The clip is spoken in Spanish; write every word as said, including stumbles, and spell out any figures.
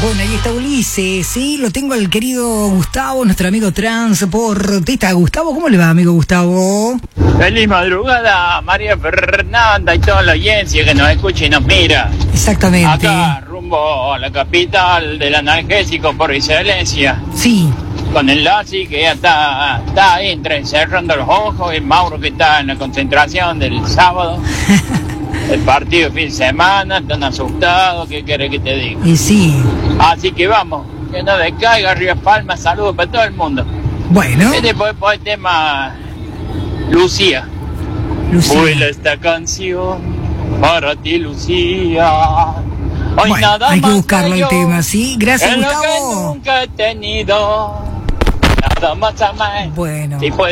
Bueno, ahí está Ulises, sí, lo tengo al querido Gustavo, nuestro amigo transportista. Gustavo, ¿cómo le va, amigo Gustavo? Feliz madrugada, María Fernanda y toda la audiencia que nos escucha y nos mira. Exactamente. Acá, rumbo a la capital del analgésico por excelencia. Sí. Con el Lassi que ya está, está ahí entre cerrando los ojos, y Mauro que está en la concentración del sábado. El partido de fin de semana, están asustados, ¿qué querés que te diga? Y sí. Así que vamos, que no decaiga, arriba Palma, saludos para todo el mundo. Bueno. Y después por el tema Lucía. Lucía. Vuela esta canción para ti, Lucía. Hoy Bueno, nada hay que más buscarlo el tema, ¿sí? Gracias, en lo que Gustavo. nunca he tenido. Nada más amar. Bueno. Si puede